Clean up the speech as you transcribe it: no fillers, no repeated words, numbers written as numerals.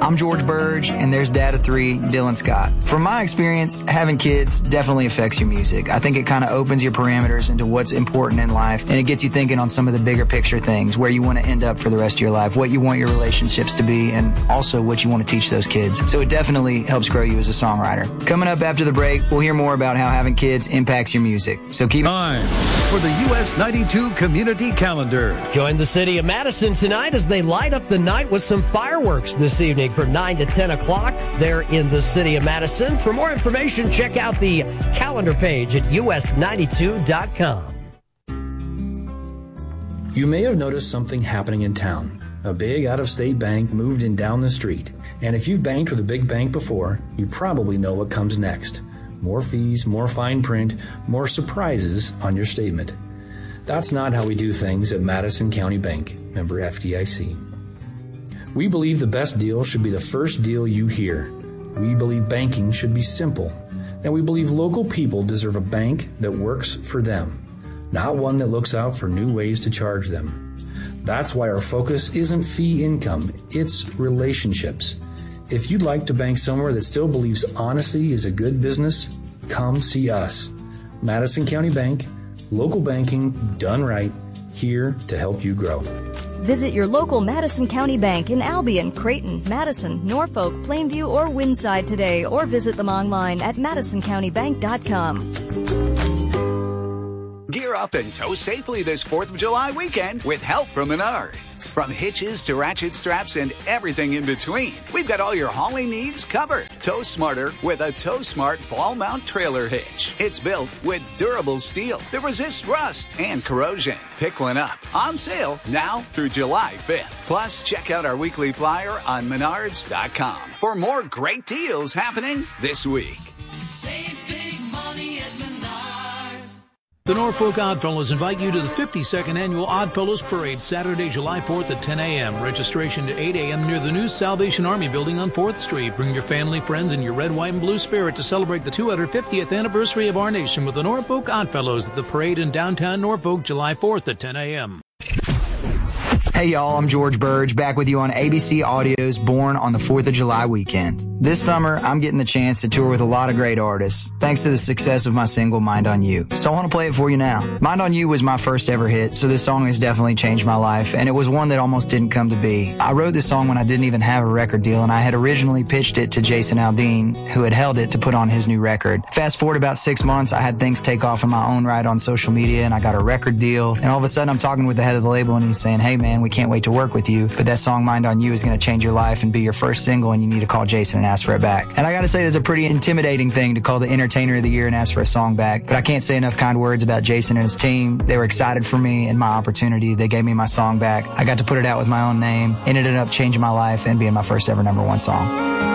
I'm George Burge, and there's Dad of 3, Dylan Scott. From my experience, having kids definitely affects your music. I think it kind of opens your parameters into what's important in life, and it gets you thinking on some of the bigger picture things, where you want to end up for the rest of your life, what you want your relationships to be, and also what you want to teach those kids. So it definitely helps grow you as a songwriter. Coming up after the break, we'll hear more about how having kids impacts your music. So keep time for the US 92 Community Calendar. Join the city of Madison tonight as they light up the night with some fireworks this evening from 9 to 10 o'clock there in the city of Madison. For more information, check out the calendar page at us92.com. You may have noticed something happening in town. A big out-of-state bank moved in down the street. And if you've banked with a big bank before, you probably know what comes next. More fees, more fine print, more surprises on your statement. That's not how we do things at Madison County Bank, member FDIC. We believe the best deal should be the first deal you hear. We believe banking should be simple. And we believe local people deserve a bank that works for them, not one that looks out for new ways to charge them. That's why our focus isn't fee income, it's relationships. If you'd like to bank somewhere that still believes honesty is a good business, come see us. Madison County Bank, local banking done right, here to help you grow. Visit your local Madison County Bank in Albion, Creighton, Madison, Norfolk, Plainview, or Windside today, or visit them online at madisoncountybank.com. Gear up and tow safely this 4th of July weekend with help from Menards. From hitches to ratchet straps and everything in between, we've got all your hauling needs covered. Tow smarter with a Tow Smart ball mount trailer hitch. It's built with durable steel that resists rust and corrosion. Pick one up. On sale now through July 5th. Plus, check out our weekly flyer on menards.com for more great deals happening this week. Save big money at Menards. The Norfolk Oddfellows invite you to the 52nd Annual Oddfellows Parade, Saturday, July 4th at 10 a.m. Registration at 8 a.m. near the new Salvation Army building on 4th Street. Bring your family, friends, and your red, white, and blue spirit to celebrate the 250th anniversary of our nation with the Norfolk Oddfellows at the parade in downtown Norfolk, July 4th at 10 a.m. Hey y'all, I'm George Burge, back with you on ABC Audio's Born on the 4th of July weekend. This summer, I'm getting the chance to tour with a lot of great artists, thanks to the success of my single, Mind on You. So I want to play it for you now. Mind on You was my first ever hit, so this song has definitely changed my life, and it was one that almost didn't come to be. I wrote this song when I didn't even have a record deal, and I had originally pitched it to Jason Aldean, who had held it to put on his new record. Fast forward about 6 months, I had things take off in my own right on social media, and I got a record deal, and all of a sudden I'm talking with the head of the label, and he's saying, hey man, we can't wait to work with you, but that song Mind on You is going to change your life and be your first single, and you need to call Jason and ask for it back. And I got to say, it's a pretty intimidating thing to call the Entertainer of the Year and ask for a song back, but I can't say enough kind words about Jason and his team. They were excited for me and my opportunity. They gave me my song back. I got to put it out with my own name, and it ended up changing my life and being my first ever #1 song.